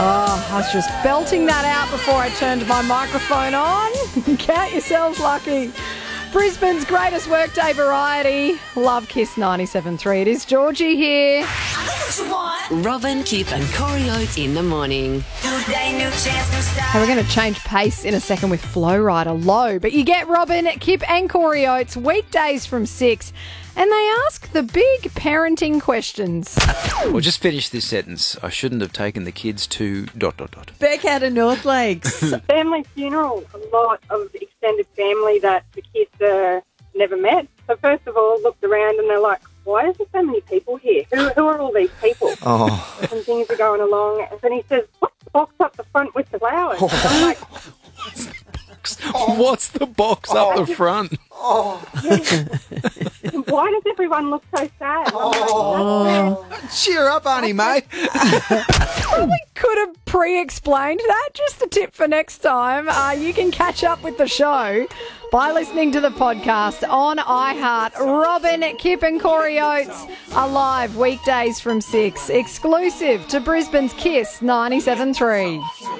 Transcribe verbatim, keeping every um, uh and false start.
Oh, I was just belting that out before I turned my microphone on. Count yourselves lucky. Brisbane's greatest workday variety. Love Kiss ninety-seven point three. It is Georgie here. Robin, Kip and Corey Oates in the morning. Hey, we're going to change pace in a second with Flow Rider Low. But you get Robin, Kip and Corey Oates weekdays from six. And they ask the big parenting questions. Well, just finish this sentence. I shouldn't have taken the kids to dot, dot, dot. Beck out of North Lakes. Family funeral, a lot of extended family that the kids uh, never met. So first of all, looked around and they're like, why is there so many people here? Who, who are all these people? Oh. And things are going along. And then he says, what's the box up the front with the flowers? Oh. I'm like, What's the box up the front? why does everyone look so sad? Oh. Cheer up, Arnie, mate. Probably could have pre-explained that. Just a tip for next time. Uh, you can catch up with the show by listening to the podcast on iHeart. Robin, Kip and Corey Oates are live weekdays from six, exclusive to Brisbane's Kiss ninety-seven point three.